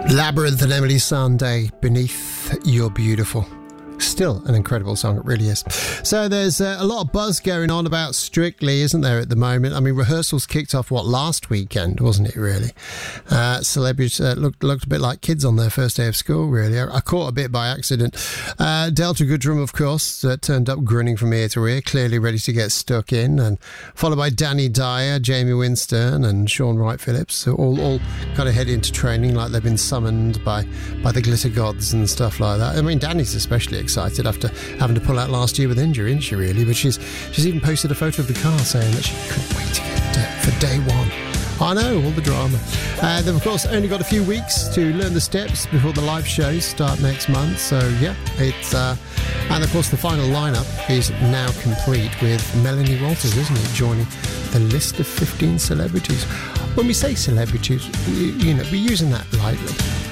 Labyrinth and Emily Sandé, Beneath You're Beautiful. Still an incredible song, it really is. So there's a lot of buzz going on about Strictly, isn't there, at the moment? I mean, rehearsals kicked off, last weekend, wasn't it, really? Celebrities looked a bit like kids on their first day of school, really. I caught a bit by accident. Delta Goodrum, of course, turned up grinning from ear to ear, clearly ready to get stuck in, and followed by Danny Dyer, Jamie Winstone and Sean Wright-Phillips, so all kind of head into training like they've been summoned by the glitter gods and stuff like that. I mean, Danny's especially excited after having to pull out last year with injury, isn't she, really? But she's even posted a photo of the car saying that she couldn't wait to get for day one. I know, all the drama. They've, of course, only got a few weeks to learn the steps before the live shows start next month. So, yeah, it's... and, of course, the final lineup is now complete with Melanie Walters, isn't it, joining the list of 15 celebrities. When we say celebrities, we're using that lightly.